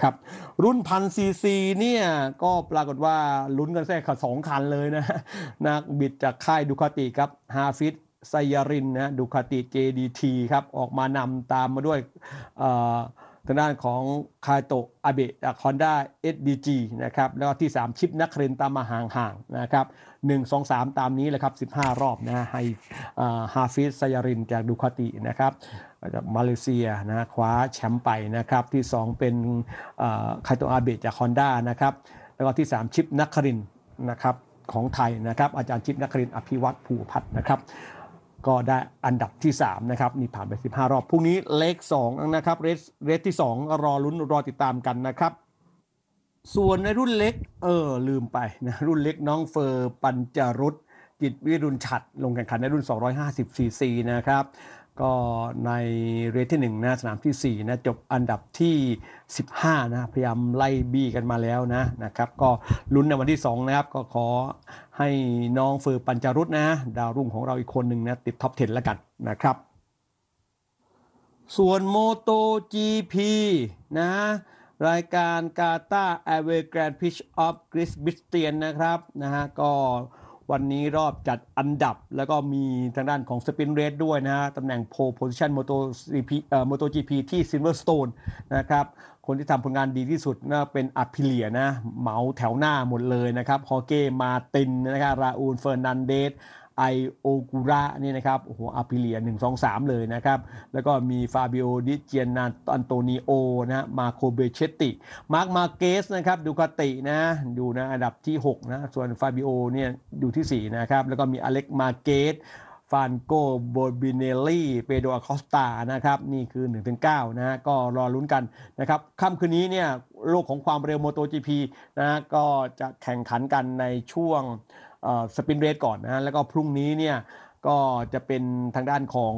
นะครับรุ่น1,000 ซีซีเนี่ยก็ปรากฏว่าลุ้นกันแค่2 คันเลยนะนักบิดจากค่ายดูคาติครับฮาฟิซไซยารินนะดูคาติ JDT ครับออกมานำตามมาด้วยทางด้านของคาโตะอาเบะจาก Honda SDG นะครับแล้วก็ที่ 3 ชิปนักเรนตามมาห่างๆนะครับ1 2 3ตามนี้เลยครับ15 รอบนะให้ฮาฟิซไซยารินจากดูคาตินะครับจากมาเลเซียนะคว้าแชมป์ไปนะครับที่ 2 เป็นคาโตะอาเบะจาก Honda นะครับแล้วก็ที่ 3 ชิปนักเรนนะครับของไทยนะครับอาจารย์ชิปนักเรนอภิวัตภูพัฒน์นะครับก็ได้อันดับที่3นะครับนี่ผ่านไป15 รอบพรุ่งนี้เลข2นะครับเรสที่2รอลุ้นรอติดตามกันนะครับส่วนในรุ่นเล็กลืมไปนะรุ่นเล็กน้องเฟอร์ปัญจรุตจิตวิรุณฉัตรลงแข่งขันในรุ่น250 ซีนะครับก็ในเรสที่1นะสนามที่4นะจบอันดับที่15นะพยายามไล่บี้กันมาแล้วนะครับก็ลุ้นในวันที่2นะครับก็ขอให้น้องเฟอร์ปัญจรุตนะดาวรุ่งของเราอีกคนหนึ่งนะติดท็อป 10 แล้วกันนะครับส่วนโมโต GP นะรายการกาตาร์แอร์เวย์แกรนด์พิชออฟกริสบิสเตียนนะครับนะฮะก็วันนี้รอบจัดอันดับแล้วก็มีทางด้านของสปินเรสด้วยนะฮะตำแหน่งโพลโพซิชันโมโต GP ที่ซิลเวอร์สโตนนะครับคนที่ทำผลงานดีที่สุดนะเป็นอาพิเลียนะเหมาแถวหน้าหมดเลยนะครับฮอเก้มาตินนะครับราอูลเฟอร์นันเดสไอโอกูระนี่นะครับโอ้โหอาพิเลีย1 2 3เลยนะครับแล้วก็มีฟาบิโอดิเจียนาอันโตนิโอนะมาโคเบเชติมาร์คมาเกสนะครับดูคาตินะอยู่นะอันดับที่6นะส่วนฟาบิโอเนี่ยอยู่ที่4นะครับแล้วก็มีอเล็กมาเกสฟานโกโบบิเนลลี่เปโดอาคอสตานะครับนี่คือ 1-9 นะก็รอลุ้นกันนะครับค่ำคืนนี้เนี่ยโลกของความเร็วโมโต GP นะก็จะแข่งขันกันในช่วงสปินเรสก่อนนะแล้วก็พรุ่งนี้เนี่ยก็จะเป็นทางด้านของ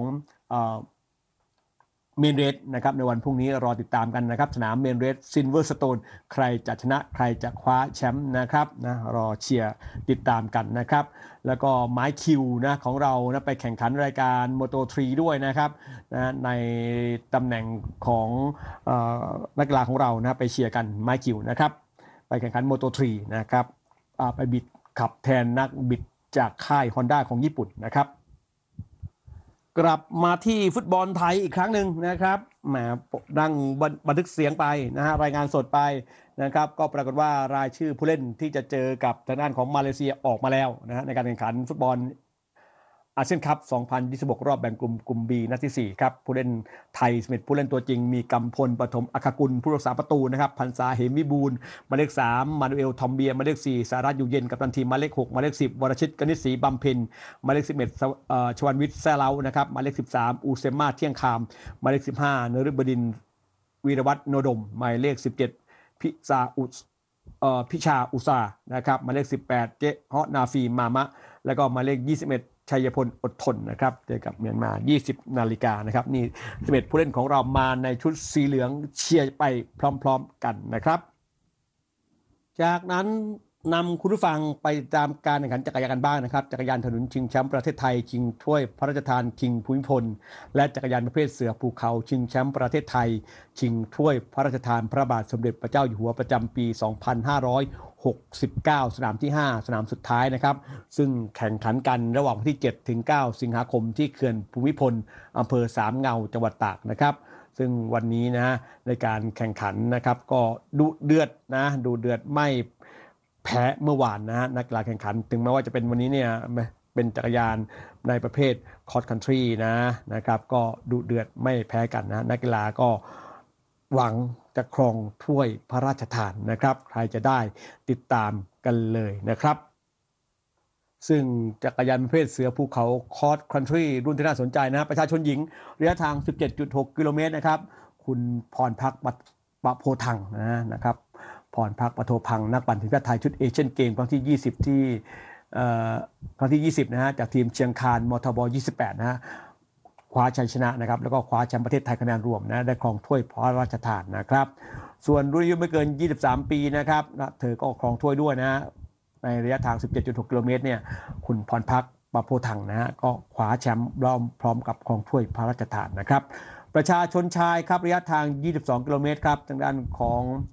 เมนเรสนะครับในวันพรุ่งนี้รอติดตามกันนะครับสนามเมนเรสซิลเวอร์สโตนใครจะชนะใครจะคว้าแชมป์นะครับนะรอเชียร์ติดตามกันนะครับแล้วก็ไม้คิวนะของเรานะไปแข่งขันรายการ Moto3 ด้วยนะครับนะในตำแหน่งของนักกีฬาของเรานะไปเชียร์กันไม้คิวนะครับไปแข่งขัน Moto3 นะครับไปบิดขับแทนนักบิดจากค่าย Honda ของญี่ปุ่นนะครับกลับมาที่ฟุตบอลไทยอีกครั้งหนึ่งนะครับแหมดังบันทึกเสียงไปนะฮะรายงานสดไปนะครับก็ปรากฏว่ารายชื่อผู้เล่นที่จะเจอกับทางด้านของมาเลเซียออกมาแล้วนะฮะในการแข่งขันฟุตบอลอาเซียนคัพ 2026 รอบแบ่งกลุ่ม B นัดที่4ครับผู้เล่นไทย11ผู้เล่นตัวจริงมีกำพลปฐมอัคกุลผู้รักษาประตูนะครับพันษาเหมวิบูลย์หมายเลข3มานูเอลทอมเบียหมายเลข4สารัตอยู่เย็นกัปตันทีมหมายเลข6หมายเลข10วรชิตกนิษฐ์ศรีบำเพ็ญหมายเลข11ชวันวิทย์แซ่เล้านะครับหมายเลข13อูเซม่าเที่ยงคามหมายเลข15นฤบดินทร์วีรวัฒน์โนดมหมายเลข17พิชาอุษานะครับหมายเลข18เจฮอนาฟีมามะแล้วก็หมายเลข21ชัยพลอดทนนะครับเจอกับเมียนมา 20 นาฬิกานะครับนี่11ผู้เล่นของเรามาในชุดสีเหลืองเชียร์ไปพร้อมๆกันนะครับจากนั้นนำคุณผู้ฟังไปตามการแข่งขันจักรยานกันบ้างนะครับจักรยานถนนชิงแชมป์ประเทศไทยชิงถ้วยพระราชทานชิงภูมิพลและจักรยานประเภทเสือภูเขาชิงแชมป์ประเทศไทยชิงถ้วยพระราชทานพระบาทสมเด็จพระเจ้าอยู่หัวประจำปี 2569 สนามที่ 5 สนามสุดท้ายนะครับซึ่งแข่งขันกันระหว่างวันที่ 7 ถึง 9 สิงหาคมที่เขื่อนภูมิพลอำเภอสามเงาจังหวัดตากนะครับซึ่งวันนี้นะในการแข่งขันนะครับก็ดุเดือดไม่แพ้เมื่อวานนะนักกีฬาแข่งขันถึงแม้ว่าจะเป็นวันนี้เนี่ยเป็นจักรยานในประเภทคอร์สคันทรีนะครับก็ดุเดือดไม่แพ้กันนะนักกีฬาก็หวังจะครองถ้วยพระราชทานนะครับใครจะได้ติดตามกันเลยนะครับซึ่งจักรยานประเภทเสือภูเขาคอร์สคันทรีรุ่นที่น่าสนใจนะประชาชนหญิงระยะทาง 17.6 กิโลเมตรนะครับคุณพรพักปะโพทังนะครับพรพักปะโทพังนักปั่นทีมชาติไทยชุดเอเชียนเกมครั้งที่20ที่ครั้งที่20นะฮะจากทีมเชียงคานมทบ28นะฮะคว้าชัยชนะนะครับแล้วก็คว้าแชมป์ประเทศไทยคะแนนรวมนะได้ครองถ้วยพระราชทานนะครับส่วนรุ่นอายุไม่เกิน23ปีนะครับเธอก็ครองถ้วยด้วยนะในระยะทาง 17.6 กิโลเมตรเนี่ยคุณพรพักปะโพทังนะฮะก็คว้าแชมป์พร้อมกับครองถ้วยพระราชทานนะครับประชาชนชายครับระยะทาง22 กิโลเมตรครับทางด้านของ